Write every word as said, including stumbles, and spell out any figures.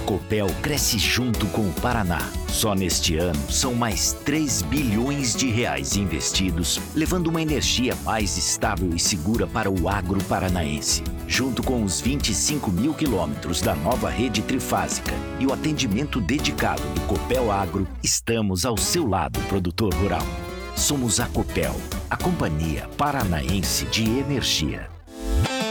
Copel cresce junto com o Paraná. Só neste ano são mais três bilhões de reais investidos, levando uma energia mais estável e segura para o agro paranaense. Junto com os vinte e cinco mil quilômetros da nova rede trifásica e o atendimento dedicado do Copel Agro, estamos ao seu lado, produtor rural. Somos a Copel, a Companhia Paranaense de Energia.